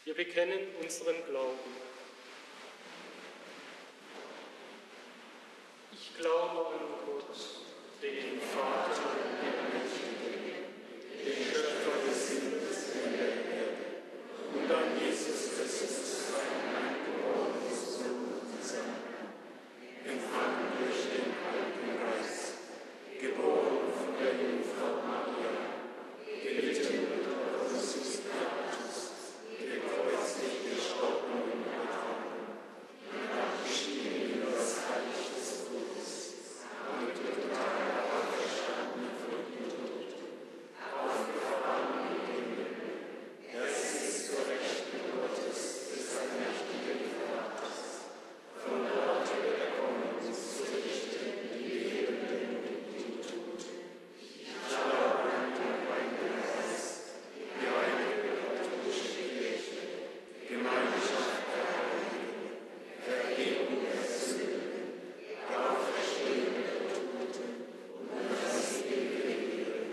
Wir bekennen unseren Glauben. Ich glaube an Gott, den Vater, den Mächtigen, den Schöpfer des Himmels und der Erde, und an Jesus Christus, seinen eingeborenen Sohn, unseren Herrn, empfangen durch den Heiligen Geist, geboren von der Jungfrau Maria, gelitten unter Pontius Pilatus, gekreuzigt, gestorben und begraben, und abgestiegen in das Reich des Todes, und total auferstanden von den Toten, aufgefahren in den Himmel. Er sitzt zur Rechten Gottes, des allmächtigen Vaters. Von dort wird er kommen, zu richten die Lebenden und die Toten. Ich glaube an den Heiligen Geist, die heilige katholische Kirche, Gemeinschaft der Heiligen, Vergebung der Sünden, die Auferstehung der Toten und das ewige Leben.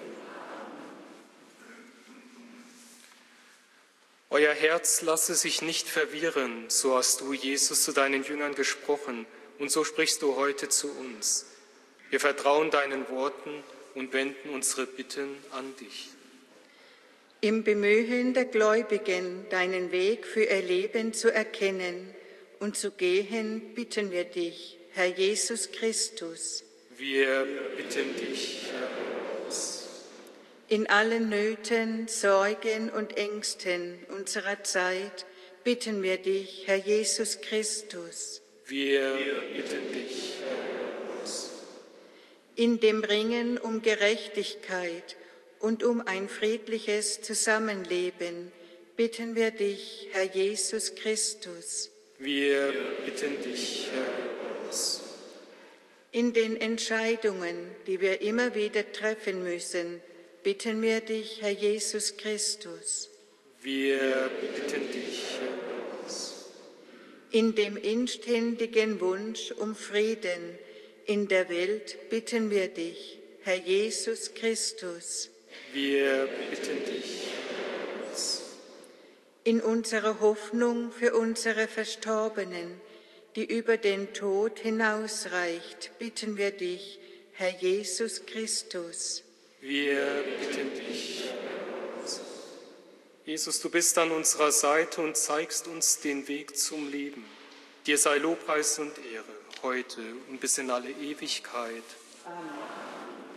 Euer Herz lasse sich nicht verwirren, so hast du, Jesus, zu deinen Jüngern gesprochen, und so sprichst du heute zu uns. Wir vertrauen deinen Worten und wenden unsere Bitten an dich. Im Bemühen der Gläubigen, deinen Weg für ihr Leben zu erkennen und zu gehen, bitten wir dich, Herr Jesus Christus. Wir bitten dich, Herr uns. In allen Nöten, Sorgen und Ängsten unserer Zeit bitten wir dich, Herr Jesus Christus. Wir bitten dich, Herr uns. In dem Ringen um Gerechtigkeit und um ein friedliches Zusammenleben bitten wir dich, Herr Jesus Christus. Wir bitten dich, Herr uns. In den Entscheidungen, die wir immer wieder treffen müssen, bitten wir dich, Herr Jesus Christus. Wir bitten dich, Herr uns. In dem inständigen Wunsch um Frieden in der Welt bitten wir dich, Herr Jesus Christus. Wir bitten dich, Herr uns. In unserer Hoffnung für unsere Verstorbenen, die über den Tod hinausreicht, bitten wir dich, Herr Jesus Christus. Wir bitten dich, Herr uns. Jesus, du bist an unserer Seite und zeigst uns den Weg zum Leben. Dir sei Lobpreis und Ehre, heute und bis in alle Ewigkeit. Amen.